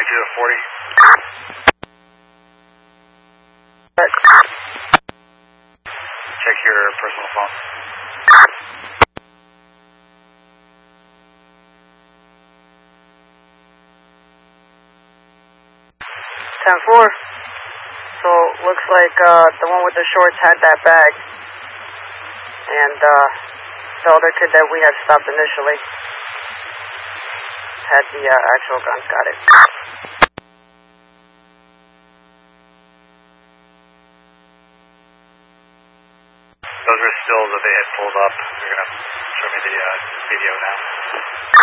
to 40. Check your personal phone. Ten-4. So looks like the one with the shorts had that bag, and the other kid that we had stopped initially had the actual guns. Got it. Those were stills that they had pulled up. They're gonna show me the video now.